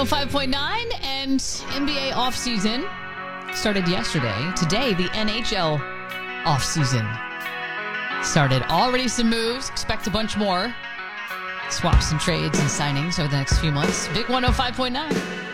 5.9 and NBA offseason started yesterday. Today, the NHL offseason started. Already some moves. Expect a bunch more. Swaps and trades and signings over the next few months. Big 105.9.